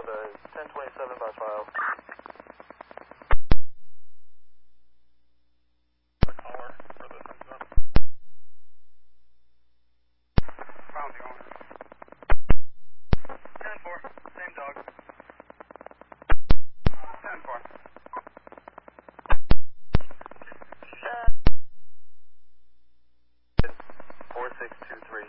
Honda, 1027 by file. The caller for this incident. Found the owner. 10-4, same dog. 10-4. 4623.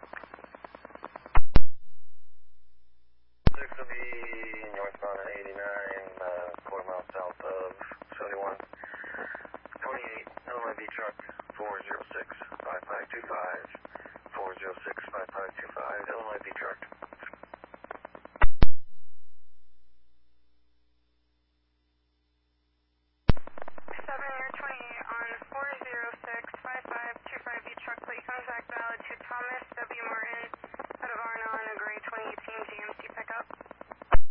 6 will be northbound at 89, quarter mile south of 71. 28, Illinois B truck, 406-5525. 406-5525, Illinois B truck.